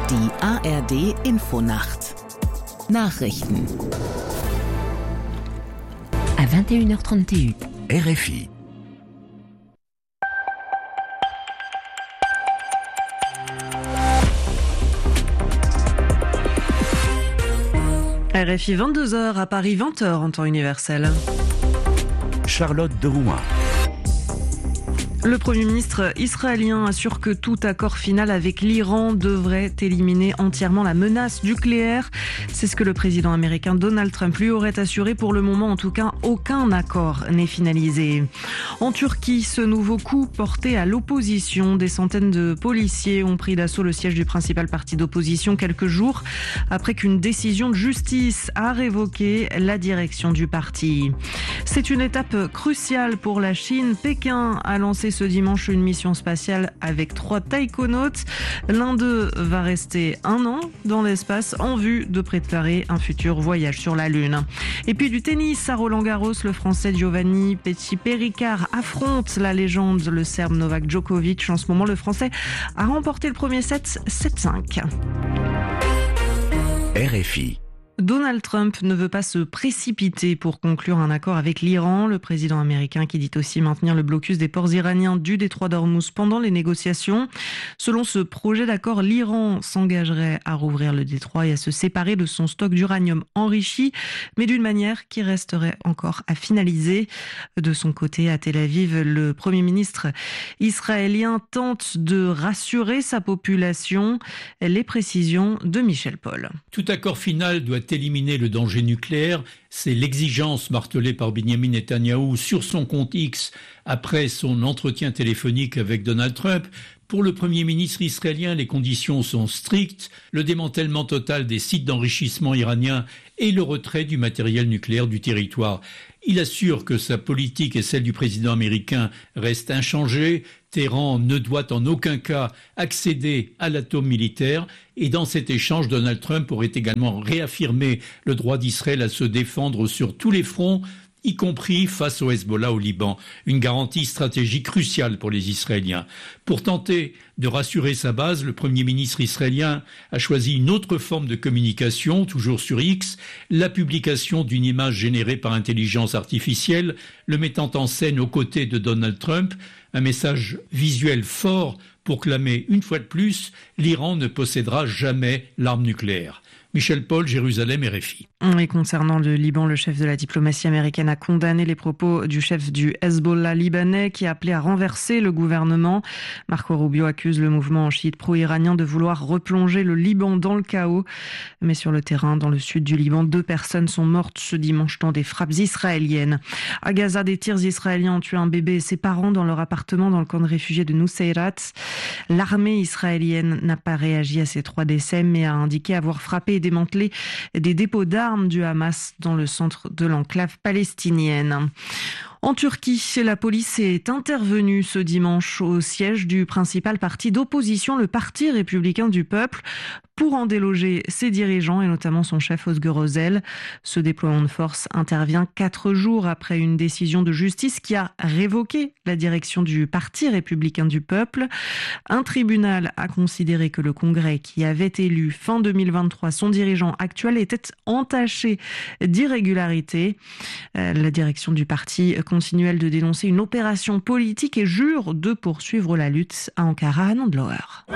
Die ARD Infonacht. Nachrichten. À 21h31. RFI. RFI 22h, à Paris 20h en temps universel. Charlotte de Rouen. Le Premier ministre israélien assure que tout accord final avec l'Iran devrait éliminer entièrement la menace nucléaire. C'est ce que le président américain Donald Trump lui aurait assuré. Pour le moment, en tout cas, aucun accord n'est finalisé. En Turquie, ce nouveau coup porté à l'opposition. Des centaines de policiers ont pris d'assaut le siège du principal parti d'opposition quelques jours après qu'une décision de justice a révoqué la direction du parti. C'est une étape cruciale pour la Chine. Pékin a lancé ce dimanche une mission spatiale avec 3 taïkonautes. L'un d'eux va rester 1 an dans l'espace en vue de préparer un futur voyage sur la Lune. Et puis du tennis à Roland-Garros, le Français Giovanni Petit-Péricard affronte la légende, le Serbe Novak Djokovic. En ce moment, le Français a remporté le premier set 7-5. RFI. Donald Trump ne veut pas se précipiter pour conclure un accord avec l'Iran. Le président américain qui dit aussi maintenir le blocus des ports iraniens du détroit d'Ormuz pendant les négociations. Selon ce projet d'accord, l'Iran s'engagerait à rouvrir le détroit et à se séparer de son stock d'uranium enrichi, mais d'une manière qui resterait encore à finaliser. De son côté, à Tel Aviv, le Premier ministre israélien tente de rassurer sa population. Les précisions de Michel Paul. Tout accord final doit éliminer le danger nucléaire. C'est l'exigence martelée par Benjamin Netanyahou sur son compte X après son entretien téléphonique avec Donald Trump. Pour le Premier ministre israélien, les conditions sont strictes. Le démantèlement total des sites d'enrichissement iranien et le retrait du matériel nucléaire du territoire. Il assure que sa politique et celle du président américain restent inchangées. Téhéran ne doit en aucun cas accéder à l'atome militaire. Et dans cet échange, Donald Trump aurait également réaffirmé le droit d'Israël à se défendre sur tous les fronts, y compris face au Hezbollah au Liban. Une garantie stratégique cruciale pour les Israéliens. Pour tenter de rassurer sa base, le Premier ministre israélien a choisi une autre forme de communication, toujours sur X, la publication d'une image générée par intelligence artificielle, le mettant en scène aux côtés de Donald Trump, un message visuel fort pour clamer une fois de plus, l'Iran ne possédera jamais l'arme nucléaire. Michel Paul, Jérusalem, RFI. Et concernant le Liban, le chef de la diplomatie américaine a condamné les propos du chef du Hezbollah libanais qui a appelé à renverser le gouvernement. Marco Rubio accuse le mouvement chiite pro-iranien de vouloir replonger le Liban dans le chaos. Mais sur le terrain, dans le sud du Liban, 2 personnes sont mortes ce dimanche dans des frappes israéliennes. À Gaza, des tirs israéliens ont tué un bébé et ses parents dans leur appartement dans le camp de réfugiés de Nuseirat. L'armée israélienne n'a pas réagi à ces 3 décès, mais a indiqué avoir frappé et démantelé des dépôts d'armes du Hamas dans le centre de l'enclave palestinienne. En Turquie, la police est intervenue ce dimanche au siège du principal parti d'opposition, le Parti républicain du peuple, pour en déloger ses dirigeants et notamment son chef Özgür Özel. Ce déploiement de force intervient 4 jours après une décision de justice qui a révoqué la direction du Parti républicain du peuple. Un tribunal a considéré que le Congrès qui avait élu fin 2023 son dirigeant actuel était entaché d'irrégularités. La direction du parti continue de dénoncer une opération politique et jure de poursuivre la lutte à Ankara, à Nandlower.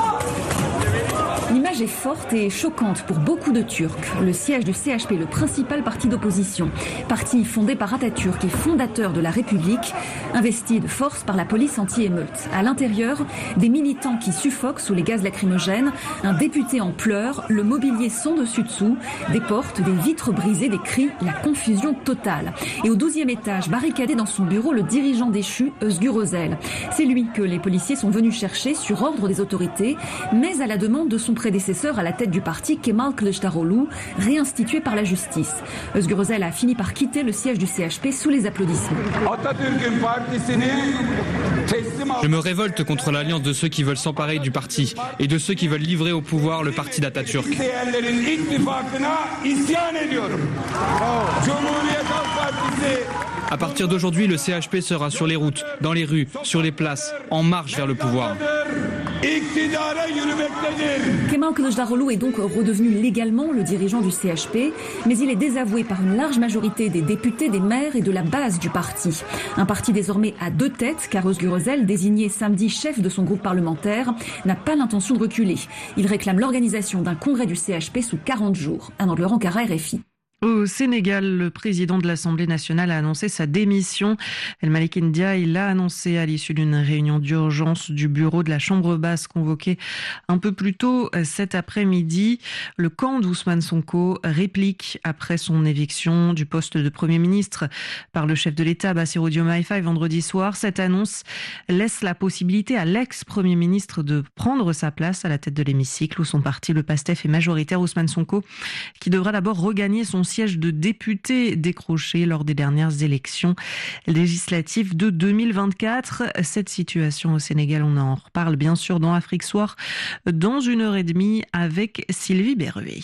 L'image est forte et choquante pour beaucoup de Turcs. Le siège du CHP, le principal parti d'opposition, parti fondé par Atatürk et fondateur de la République, investi de force par la police anti-émeute. À l'intérieur, des militants qui suffoquent sous les gaz lacrymogènes, un député en pleurs, le mobilier son dessus-dessous, des portes, des vitres brisées, des cris, la confusion totale. Et au 12e étage, barricadé dans son bureau, le dirigeant déchu, Özgür Özel. C'est lui que les policiers sont venus chercher sur ordre des autorités, mais à la demande de son prédécesseur à la tête du parti, Kemal Kılıçdaroğlu, réinstitué par la justice. Özgür Özel a fini par quitter le siège du CHP sous les applaudissements. Je me révolte contre l'alliance de ceux qui veulent s'emparer du parti et de ceux qui veulent livrer au pouvoir le parti d'Atatürk. À partir d'aujourd'hui, le CHP sera sur les routes, dans les rues, sur les places, en marche vers le pouvoir. Kemal Kılıçdaroğlu est donc redevenu légalement le dirigeant du CHP, mais il est désavoué par une large majorité des députés, des maires et de la base du parti. Un parti désormais à deux têtes, car Özgür Özel, désigné samedi chef de son groupe parlementaire, n'a pas l'intention de reculer. Il réclame l'organisation d'un congrès du CHP sous 40 jours. Anne Laurent Carra, RFI. Au Sénégal, le président de l'Assemblée nationale a annoncé sa démission. El Malick Ndiaye l'a annoncé à l'issue d'une réunion d'urgence du bureau de la Chambre basse convoquée un peu plus tôt cet après-midi. Le camp d'Ousmane Sonko réplique après son éviction du poste de Premier ministre par le chef de l'État, Bassirou Diomaye Faye, vendredi soir. Cette annonce laisse la possibilité à l'ex-Premier ministre de prendre sa place à la tête de l'hémicycle où son parti, le PASTEF, est majoritaire. Ousmane Sonko, qui devra d'abord regagner son siège de député décroché lors des dernières élections législatives de 2024. Cette situation au Sénégal, on en reparle bien sûr dans Afrique Soir dans 1h30 avec Sylvie Berruet.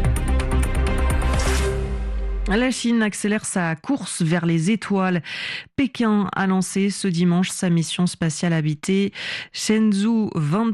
La Chine accélère sa course vers les étoiles. Pékin a lancé ce dimanche sa mission spatiale habitée Shenzhou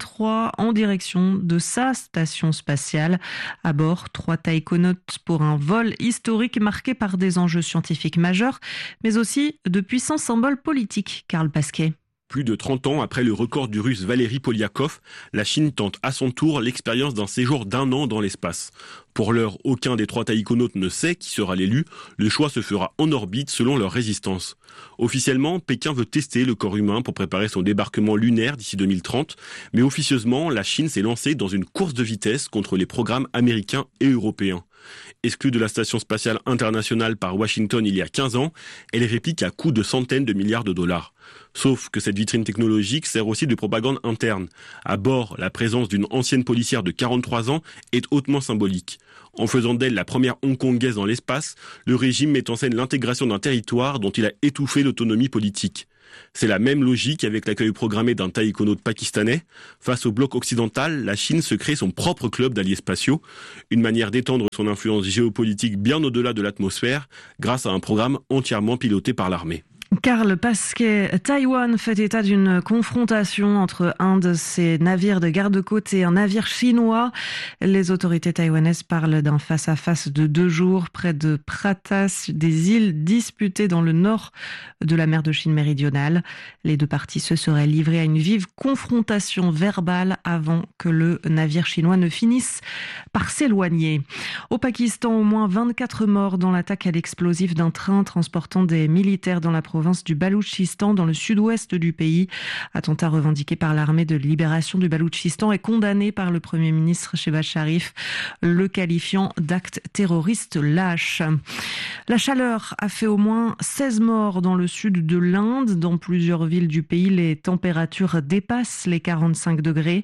23 en direction de sa station spatiale. À bord, 3 taïkonautes pour un vol historique marqué par des enjeux scientifiques majeurs, mais aussi de puissants symboles politiques. Karl Pasquet. Plus de 30 ans après le record du russe Valéry Polyakov, la Chine tente à son tour l'expérience d'un séjour d'1 an dans l'espace. Pour l'heure, aucun des 3 taïkonautes ne sait qui sera l'élu. Le choix se fera en orbite selon leur résistance. Officiellement, Pékin veut tester le corps humain pour préparer son débarquement lunaire d'ici 2030. Mais officieusement, la Chine s'est lancée dans une course de vitesse contre les programmes américains et européens. Exclue de la station spatiale internationale par Washington il y a 15 ans, elle réplique à coût de centaines de milliards de dollars. Sauf que cette vitrine technologique sert aussi de propagande interne. À bord, la présence d'une ancienne policière de 43 ans est hautement symbolique. En faisant d'elle la première hongkongaise dans l'espace, le régime met en scène l'intégration d'un territoire dont il a étouffé l'autonomie politique. C'est la même logique avec l'accueil programmé d'un taïkonaute pakistanais. Face au bloc occidental, la Chine se crée son propre club d'alliés spatiaux, une manière d'étendre son influence géopolitique bien au-delà de l'atmosphère grâce à un programme entièrement piloté par l'armée. Karl Pasquet, Taïwan fait état d'une confrontation entre un de ses navires de garde-côte et un navire chinois. Les autorités taïwanaises parlent d'un face-à-face de 2 jours près de Pratas, des îles disputées dans le nord de la mer de Chine méridionale. Les 2 parties se seraient livrées à une vive confrontation verbale avant que le navire chinois ne finisse par s'éloigner. Au Pakistan, au moins 24 morts dans l'attaque à l'explosif d'un train transportant des militaires dans la province du Baloutchistan, dans le sud-ouest du pays. Attentat revendiqué par l'armée de libération du Baloutchistan et condamné par le Premier ministre Shehbaz Sharif, le qualifiant d'acte terroriste lâche. La chaleur a fait au moins 16 morts dans le sud de l'Inde. Dans plusieurs villes du pays, les températures dépassent les 45 degrés.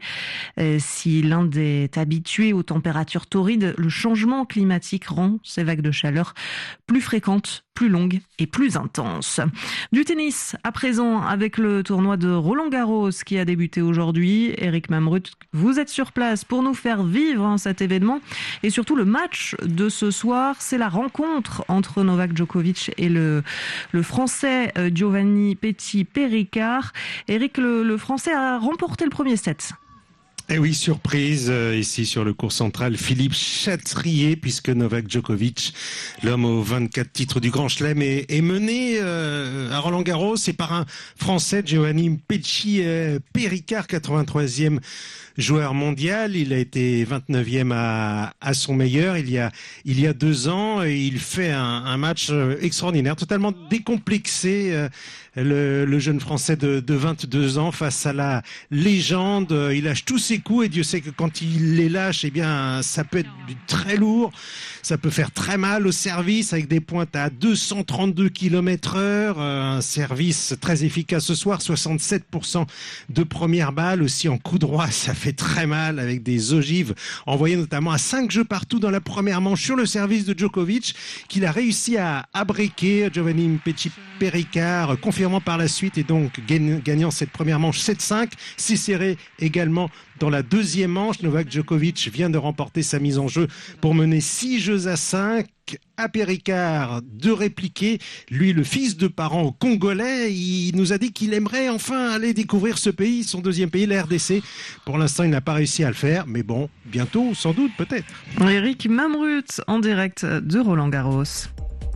Si l'Inde est habituée aux températures torrides, le changement climatique rend ces vagues de chaleur plus fréquentes, plus longues et plus intenses. Du tennis, à présent, avec le tournoi de Roland-Garros qui a débuté aujourd'hui. Eric Mamrut, vous êtes sur place pour nous faire vivre cet événement. Et surtout, le match de ce soir, c'est la rencontre entre Novak Djokovic et le Français Giovanni Petit-Péricard. Eric, le Français a remporté le premier set. Et oui, surprise ici sur le court central, Philippe Chatrier, puisque Novak Djokovic, l'homme aux 24 titres du Grand Chelem, est mené à Roland-Garros et par un Français, Giovanni Petit-Péricard, 83e joueur mondial. Il a été 29e à son meilleur il y a 2 ans et il fait un match extraordinaire, totalement décomplexé. Le jeune Français de 22 ans face à la légende, il lâche tous ses coups et Dieu sait que quand il les lâche, eh bien, ça peut être du très lourd, ça peut faire très mal au service avec des pointes à 232 km/h, un service très efficace ce soir, 67% de première balle, aussi en coup droit, ça fait très mal avec des ogives envoyées notamment à 5 jeux partout dans la première manche sur le service de Djokovic qu'il a réussi à breaker. Giovanni Petit-Péricard confirme revirement par la suite et donc gagnant cette première manche 7-5. C'est serré également dans la deuxième manche. Novak Djokovic vient de remporter sa mise en jeu pour mener 6-5. Happy Ricard de répliquer. Lui, le fils de parents congolais, il nous a dit qu'il aimerait enfin aller découvrir ce pays, son deuxième pays, la RDC. Pour l'instant, il n'a pas réussi à le faire, mais bon, bientôt, sans doute, peut-être. Eric Mamrut en direct de Roland-Garros.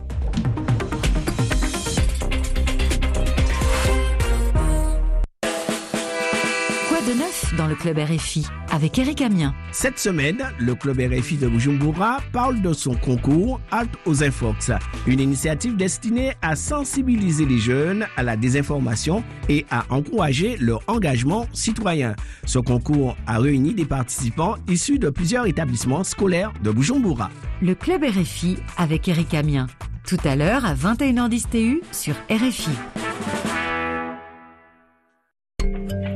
De neuf dans le club RFI avec Eric Amiens. Cette semaine, le club RFI de Bujumbura parle de son concours Halte aux Infox, une initiative destinée à sensibiliser les jeunes à la désinformation et à encourager leur engagement citoyen. Ce concours a réuni des participants issus de plusieurs établissements scolaires de Bujumbura. Le club RFI avec Eric Amiens. Tout à l'heure à 21h10 TU sur RFI.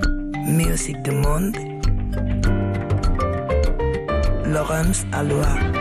Music du monde. Laurence Aloha.